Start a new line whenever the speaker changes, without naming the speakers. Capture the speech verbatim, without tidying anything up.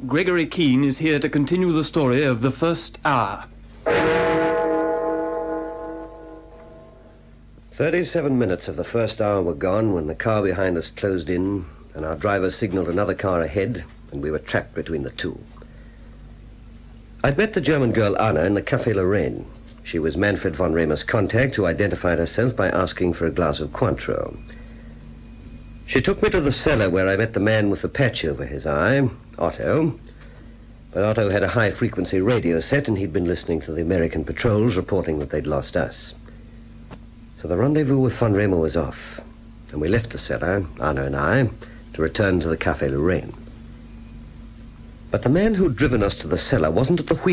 Gregory Keane is here to continue the story of the first hour.
Thirty-seven minutes of the first hour were gone when the car behind us closed in and our driver signaled another car ahead, and we were trapped between the two. I'd met the German girl Anna in the Café Lorraine. She was Manfred von Rehmer's contact, who identified herself by asking for a glass of Cointreau. She took me to the cellar where I met the man with the patch over his eye, Otto. But Otto had a high-frequency radio set, and he'd been listening to the American patrols reporting that they'd lost us. So the rendezvous with von Rehmer was off, and we left the cellar, Anna and I, to return to the Café Lorraine. But the man who'd driven us to the cellar wasn't at the wheel.